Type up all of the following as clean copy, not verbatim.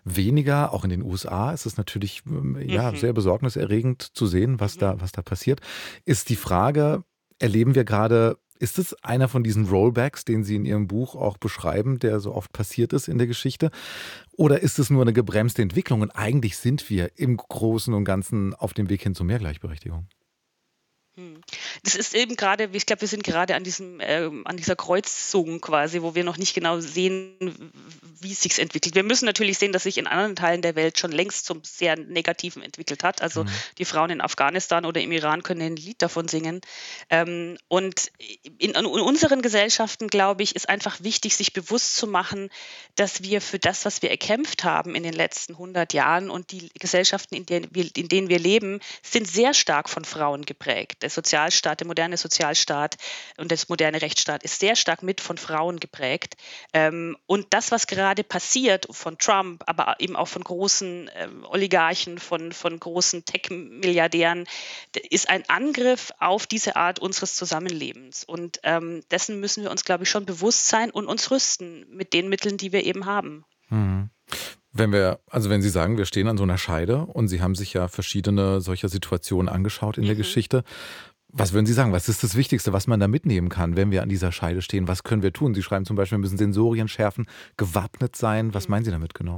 weniger. Auch in den USA ist es natürlich ja, Mhm. sehr besorgniserregend zu sehen, Mhm. was da passiert. Ist die Frage, erleben wir gerade, ist es einer von diesen Rollbacks, den Sie in Ihrem Buch auch beschreiben, der so oft passiert ist in der Geschichte? Oder ist es nur eine gebremste Entwicklung und eigentlich sind wir im Großen und Ganzen auf dem Weg hin zu mehr Gleichberechtigung? Mhm. Das ist eben gerade, ich glaube, wir sind gerade an dieser Kreuzung quasi, wo wir noch nicht genau sehen, wie es sich entwickelt. Wir müssen natürlich sehen, dass sich in anderen Teilen der Welt schon längst zum sehr Negativen entwickelt hat. Also, Mhm. die Frauen in Afghanistan oder im Iran können ein Lied davon singen. Und in unseren Gesellschaften, glaube ich, ist einfach wichtig, sich bewusst zu machen, dass wir für das, was wir erkämpft haben in den letzten 100 Jahren, und die Gesellschaften, in denen wir leben, sind sehr stark von Frauen geprägt. Der Sozialstaat, der moderne Sozialstaat und das moderne Rechtsstaat ist sehr stark mit von Frauen geprägt. Und das, was gerade passiert von Trump, aber eben auch von großen Oligarchen, von großen Tech-Milliardären, ist ein Angriff auf diese Art unseres Zusammenlebens. Und dessen müssen wir uns, glaube ich, schon bewusst sein und uns rüsten mit den Mitteln, die wir eben haben. Mhm. Wenn Sie sagen, wir stehen an so einer Scheide und Sie haben sich ja verschiedene solcher Situationen angeschaut in der Mhm. Geschichte. Was würden Sie sagen? Was ist das Wichtigste, was man da mitnehmen kann, wenn wir an dieser Scheide stehen? Was können wir tun? Sie schreiben zum Beispiel, wir müssen Sensorien schärfen, gewappnet sein. Was meinen Mhm. Sie damit genau?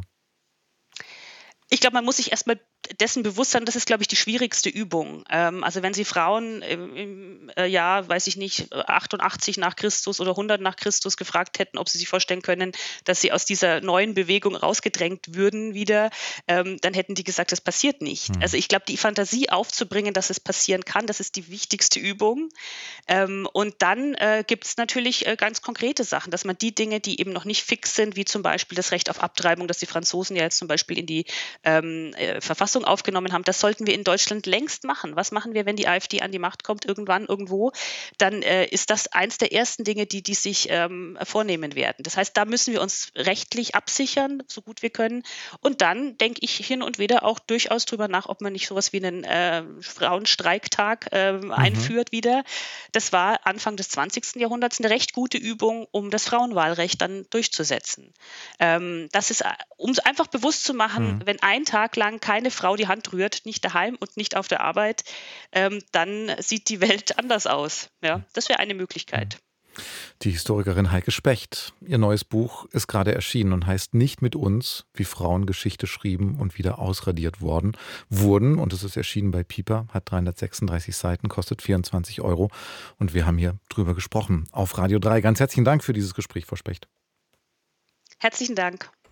Ich glaube, man muss sich erst mal dessen bewusst sein, das ist, glaube ich, die schwierigste Übung. Also, wenn Sie Frauen im Jahr, weiß ich nicht, 88 nach Christus oder 100 nach Christus gefragt hätten, ob sie sich vorstellen können, dass sie aus dieser neuen Bewegung rausgedrängt würden wieder, dann hätten die gesagt, das passiert nicht. Mhm. Also, ich glaube, die Fantasie aufzubringen, dass es passieren kann, das ist die wichtigste Übung. Und dann gibt es natürlich ganz konkrete Sachen, dass man die Dinge, die eben noch nicht fix sind, wie zum Beispiel das Recht auf Abtreibung, das die Franzosen ja jetzt zum Beispiel in die Verfassung aufgenommen haben, das sollten wir in Deutschland längst machen. Was machen wir, wenn die AfD an die Macht kommt, irgendwann, irgendwo? Dann ist das eins der ersten Dinge, die sich vornehmen werden. Das heißt, da müssen wir uns rechtlich absichern, so gut wir können. Und dann denke ich hin und wieder auch durchaus drüber nach, ob man nicht sowas wie einen Frauenstreiktag Mhm. einführt wieder. Das war Anfang des 20. Jahrhunderts eine recht gute Übung, um das Frauenwahlrecht dann durchzusetzen. Das ist, um es einfach bewusst zu machen, Mhm. wenn ein Tag lang keine Frau die Hand rührt, nicht daheim und nicht auf der Arbeit, dann sieht die Welt anders aus. Ja, das wäre eine Mhm. Möglichkeit. Die Historikerin Heike Specht. Ihr neues Buch ist gerade erschienen und heißt Nicht mit uns, wie Frauen Geschichte schrieben und wieder ausradiert wurden. Und es ist erschienen bei Piper, hat 336 Seiten, kostet 24 €. Und wir haben hier drüber gesprochen auf Radio 3. Ganz herzlichen Dank für dieses Gespräch, Frau Specht. Herzlichen Dank.